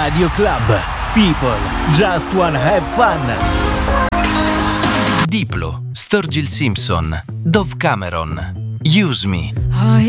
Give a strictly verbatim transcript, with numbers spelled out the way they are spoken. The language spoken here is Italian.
Radio Club. People just wanna have fun. Diplo, Sturgill Simpson, Dove Cameron, Use Me.